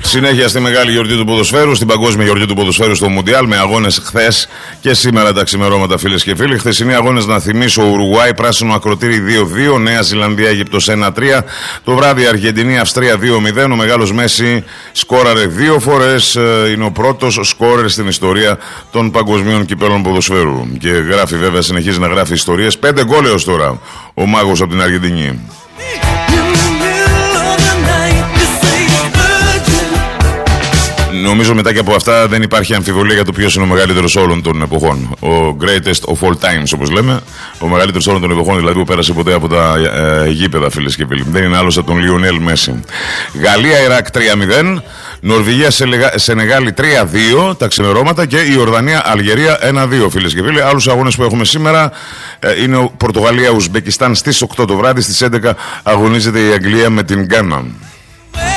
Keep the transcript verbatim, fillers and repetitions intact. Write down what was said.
Συνέχεια στη μεγάλη γιορτή του ποδοσφαίρου, στην παγκόσμια γιορτή του ποδοσφαίρου στο Μουντιάλ, με αγώνες χθες και σήμερα τα ξημερώματα, φίλες και φίλοι. Χθεσινοί αγώνες, να θυμίσω: Ουρουγουάη πράσινο ακροτήρι δύο δύο, Νέα Ζηλανδία Αίγυπτος ένα τρία. Το βράδυ Αργεντινή Αυστρία δύο μηδέν. Ο μεγάλος Μέση σκόραρε δύο φορές. Είναι ο πρώτος σκόρερ στην ιστορία των παγκοσμίων κυπέλων ποδοσφαίρου. Και γράφει, βέβαια, συνεχίζει να γράφει ιστορίες. Πέντε γκολ έως τώρα ο μάγος από την Αργεντινή. Νομίζω μετά και από αυτά δεν υπάρχει αμφιβολία για το ποιος είναι ο μεγαλύτερος όλων των εποχών. Ο greatest of all times, όπως λέμε. Ο μεγαλύτερος όλων των εποχών, δηλαδή, που πέρασε ποτέ από τα ε, γήπεδα, φίλες και φίλοι. Δεν είναι άλλος από τον Λιονέλ Μέση. Γαλλία-Ιράκ τρία μηδέν. Νορβηγία-Σενεγάλη τρία δύο τα ξημερώματα. Και η Ορδανία-Αλγερία ένα δύο, φίλες και φίλοι. Άλλους αγώνες που έχουμε σήμερα ε, είναι Πορτογαλία-Ουσμπεκιστάν στις οκτώ το βράδυ. Στις έντεκα αγωνίζεται η Αγγλία με την Γκάνα.